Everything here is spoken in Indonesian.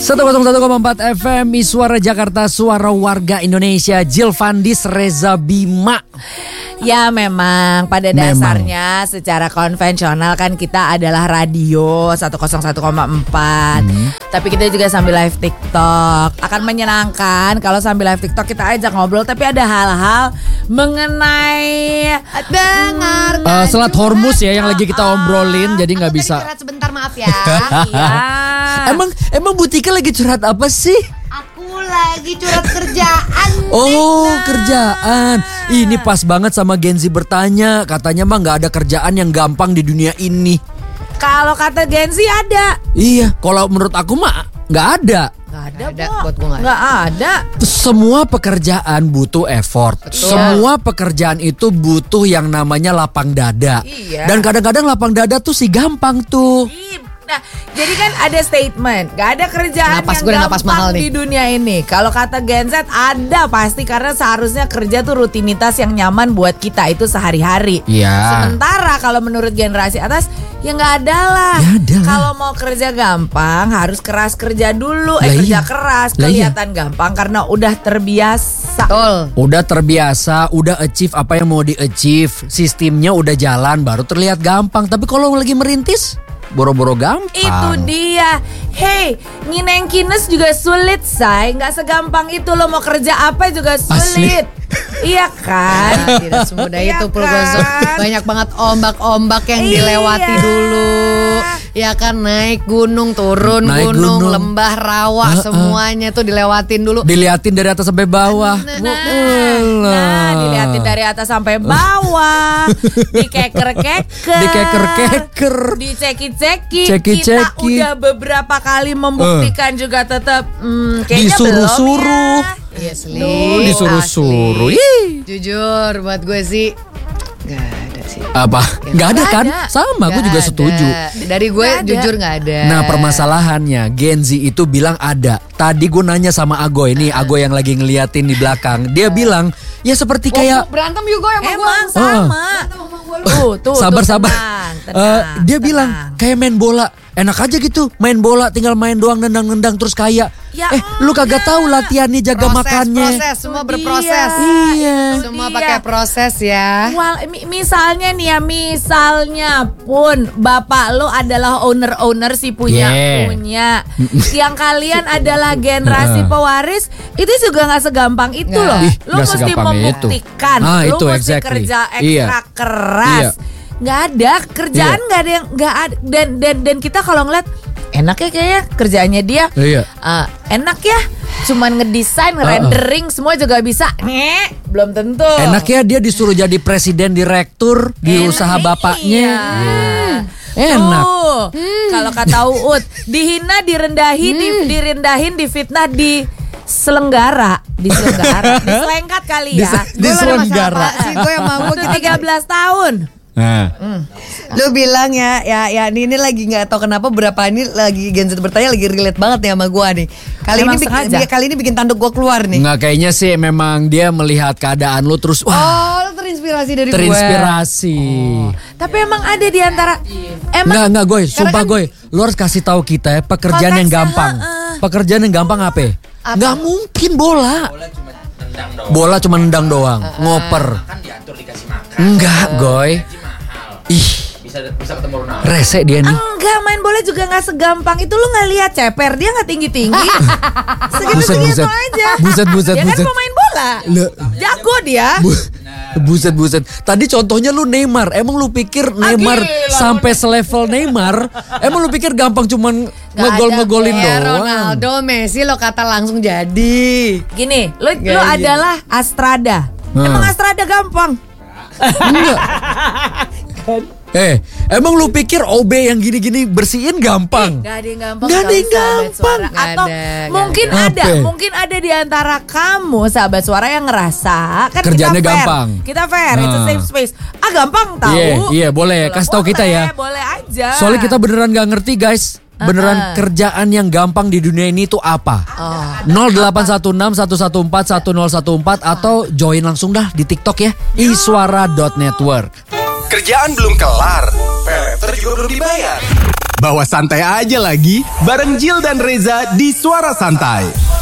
101,4 FM Suara Jakarta, suara warga Indonesia. Jill Vandis, Reza Bima. Ya memang pada dasarnya secara konvensional kan kita adalah radio 101,4. Tapi kita juga sambil live TikTok. Akan menyenangkan kalau sambil live TikTok kita ajak ngobrol, tapi ada hal-hal mengenai Selat Hormuz ya yang lagi kita obrolin, jadi nggak bisa. Curhat sebentar, maaf ya. Emang Bu Tika lagi curhat apa sih? Aku lagi curhat kerjaan. Oh, kerjaan. Ini pas banget sama Gen Z bertanya. Katanya mah nggak ada kerjaan yang gampang di dunia ini. Kalau kata Gen Z ada. Iya, kalau menurut aku mah nggak ada. Nggak ada, buat gue nggak ada. Semua pekerjaan butuh effort. Betul. Semua pekerjaan itu butuh yang namanya lapang dada. Iya. Dan kadang-kadang lapang dada tuh sih gampang tuh. Nah, jadi kan ada statement, gak ada kerjaan Napas yang gue udah napas mahal gampang nih. di dunia ini. Kalau kata Gen Z ada pasti, karena seharusnya kerja tuh rutinitas yang nyaman buat kita itu sehari-hari. Iya. Sementara kalau menurut generasi atas ya nggak ada lah. Nggak ada lah. Kalau mau kerja gampang harus keras kerja dulu. Lah Kerja iya. keras Lah iya. kelihatan gampang karena udah terbiasa. Betul. Udah terbiasa, udah achieve apa yang mau di-achieve. Sistemnya udah jalan, baru terlihat gampang. Tapi kalau lagi merintis, boro-boro gampang. Itu dia. Hey, ngineng kines juga sulit, say. Nggak segampang itu, lo mau kerja apa juga sulit. Iya kan? Tidak semudah Iya itu, Pulgoso. kan? Banyak banget ombak-ombak yang Iya. dilewati dulu. Ya kan, naik gunung, turun Naik gunung, gunung. lembah, rawa, semuanya tuh dilewatin dulu. Diliatin dari atas sampai bawah. Nah, dilihatin dari atas sampai bawah, dikeker-keker, Dikeker-keker. diceki-ceki. Ceki-ceki. Kita udah beberapa kali membuktikan juga tetap kayaknya Disuruh-suruh. belum ya. Iya, Sli. Disuruh-suruh. Asli. Ih. Jujur buat gue sih gak ada sih. Apa? Nggak ada kan? ada. Sama, gue Nggak juga ada. setuju. Dari gue Nggak ada. jujur gak ada. Nah, permasalahannya Gen Z itu bilang ada. Tadi gue nanya sama Agoy, nih Agoy yang lagi ngeliatin di belakang. Dia bilang, ya seperti kayak berantem juga sama gue. Emang sama. Tuh, sabar-sabar. tenang, Dia tenang. bilang kayak main bola. Enak aja gitu, main bola tinggal main doang, nendang-nendang terus kaya. Ya Lu kagak enggak. tahu latihannya, jaga makannya. Proses, semua Itu berproses. dia. Iya. Semua Dia. pakai proses ya. Misalnya nih ya, misalnya pun bapak lo adalah owner si punya. Yang kalian adalah generasi pewaris, itu juga nggak segampang itu Nggak. loh. Ih, Lo nggak mesti segampang itu. membuktikan. Ah, Lo itu mesti exactly. kerja Iya. ekstra keras. Iya. Nggak ada kerjaan, nggak ada yang nggak ada. Dan kita kalau ngeliat enak ya kayaknya kerjaannya dia. Iya. Enak ya, cuman ngedesain, rendering semua juga bisa. Belum tentu. Enak ya dia disuruh jadi presiden direktur di Enak, usaha bapaknya. iya. Enak. Tuh, kalau kata Uut, dihina, direndahin, difitnah, diselengkat kali ya. Diselenggara. Sih gue sama gue Udah 13 tahun. Nah, Lu bilang ya ini lagi nggak tahu kenapa berapa ini lagi Gen Z bertanya lagi relate banget nih sama gue nih. Emang sengaja? Kali ini bikin tanduk gue keluar nih. nggak, kayaknya sih memang dia melihat keadaan lu terus wah, Oh, lu terinspirasi dari gue. terinspirasi. Tapi emang ada di antara Nggak Goy, sumpah Goy, lu harus kasih tahu kita ya pekerjaan yang Konteksnya, gampang. Pekerjaan yang gampang apa? Nggak mungkin bola. Bola cuma nendang doang, ngoper. Kan diatur dikasih makan. Enggak, Goy. Ih, Bisa ketemu Ronaldo. rese dia nih. enggak, main bola juga nggak segampang itu. Lu nggak lihat ceper dia nggak tinggi-tinggi. Segitu-segitu aja. Buset. Dia kan pemain bola. Jago dia. Buset. Tadi contohnya lu Neymar. Emang lu pikir Neymar gila, sampai selevel Neymar? Emang lu pikir gampang cuman ngegolin Ya doang? Ronaldo, Messi lo kata langsung jadi. Gini, lu Gini. adalah Astrada. Emang Astrada gampang? Enggak. Emang lu pikir OB yang gini-gini bersihin gampang? Gak ada yang gampang. Nggak ada kali, yang sahabat gampang. suara. Nggak Atau ada, nggak mungkin ada. ada, mungkin ada di antara kamu sahabat suara yang ngerasa kan Kerjaannya kita fair. gampang. Kita fair, it's a Nah. safe space. Gampang tahu. Iya, boleh. Kasih tahu kita ya. Boleh aja. Soalnya kita beneran gak ngerti guys. Beneran kerjaan yang gampang di dunia ini tuh apa? 0816 114 1014 atau join langsung dah di TikTok ya. iswara.network. Kerjaan belum kelar, paylater juga belum dibayar. Bawa santai aja lagi bareng Jill dan Reza di Suara Santai.